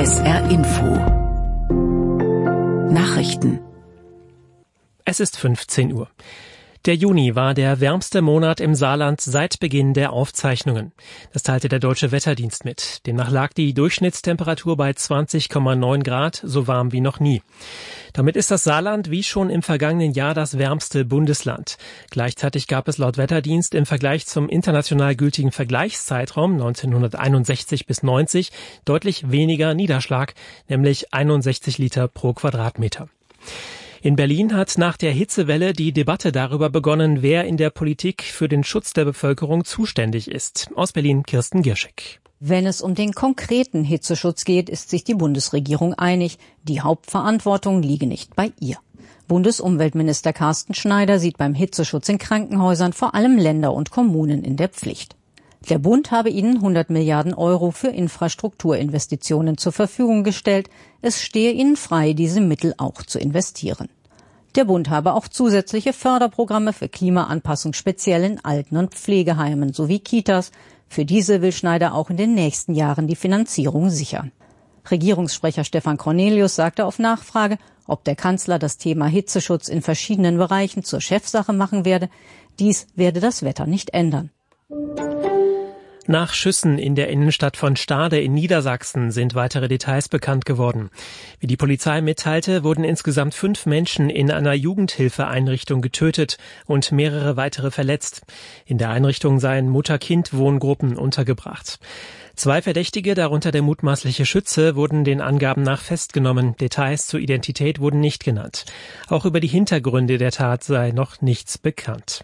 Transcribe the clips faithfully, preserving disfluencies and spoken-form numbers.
S R Info Nachrichten. Es ist fünfzehn Uhr. Der Juni war der wärmste Monat im Saarland seit Beginn der Aufzeichnungen. Das teilte der Deutsche Wetterdienst mit. Demnach lag die Durchschnittstemperatur bei zwanzig Komma neun Grad, so warm wie noch nie. Damit ist das Saarland wie schon im vergangenen Jahr das wärmste Bundesland. Gleichzeitig gab es laut Wetterdienst im Vergleich zum international gültigen Vergleichszeitraum neunzehnhunderteinundsechzig bis neunzig deutlich weniger Niederschlag, nämlich einundsechzig Liter pro Quadratmeter. In Berlin hat nach der Hitzewelle die Debatte darüber begonnen, wer in der Politik für den Schutz der Bevölkerung zuständig ist. Aus Berlin Kirsten Gierschek. Wenn es um den konkreten Hitzeschutz geht, ist sich die Bundesregierung einig. Die Hauptverantwortung liege nicht bei ihr. Bundesumweltminister Carsten Schneider sieht beim Hitzeschutz in Krankenhäusern vor allem Länder und Kommunen in der Pflicht. Der Bund habe ihnen hundert Milliarden Euro für Infrastrukturinvestitionen zur Verfügung gestellt. Es stehe ihnen frei, diese Mittel auch zu investieren. Der Bund habe auch zusätzliche Förderprogramme für Klimaanpassung speziell in Alten- und Pflegeheimen sowie Kitas. Für diese will Schneider auch in den nächsten Jahren die Finanzierung sichern. Regierungssprecher Stefan Cornelius sagte auf Nachfrage, ob der Kanzler das Thema Hitzeschutz in verschiedenen Bereichen zur Chefsache machen werde. Dies werde das Wetter nicht ändern. Nach Schüssen in der Innenstadt von Stade in Niedersachsen sind weitere Details bekannt geworden. Wie die Polizei mitteilte, wurden insgesamt fünf Menschen in einer Jugendhilfeeinrichtung getötet und mehrere weitere verletzt. In der Einrichtung seien Mutter-Kind-Wohngruppen untergebracht. Zwei Verdächtige, darunter der mutmaßliche Schütze, wurden den Angaben nach festgenommen. Details zur Identität wurden nicht genannt. Auch über die Hintergründe der Tat sei noch nichts bekannt.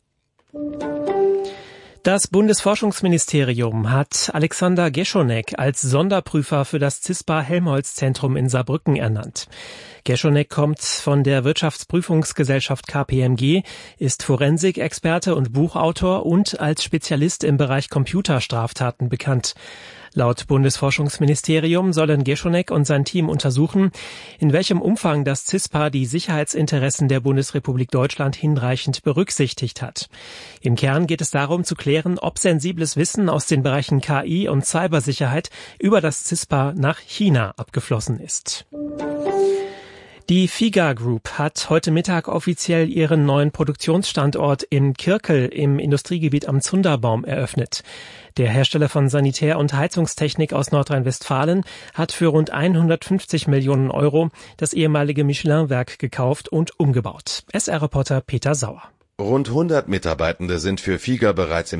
Das Bundesforschungsministerium hat Alexander Geschonek als Sonderprüfer für das CISPA-Helmholtz-Zentrum in Saarbrücken ernannt. Geschonek kommt von der Wirtschaftsprüfungsgesellschaft K P M G, ist Forensikexperte und Buchautor und als Spezialist im Bereich Computerstraftaten bekannt. Laut Bundesforschungsministerium sollen Geschonek und sein Team untersuchen, in welchem Umfang das CISPA die Sicherheitsinteressen der Bundesrepublik Deutschland hinreichend berücksichtigt hat. Im Kern geht es darum zu klären, ob sensibles Wissen aus den Bereichen K I und Cybersicherheit über das CISPA nach China abgeflossen ist. Die Figa Group hat heute Mittag offiziell ihren neuen Produktionsstandort in Kirkel im Industriegebiet am Zunderbaum eröffnet. Der Hersteller von Sanitär- und Heizungstechnik aus Nordrhein-Westfalen hat für rund hundertfünfzig Millionen Euro das ehemalige Michelin-Werk gekauft und umgebaut. S R-Reporter Peter Sauer. Rund hundert Mitarbeitende sind für Figa bereits im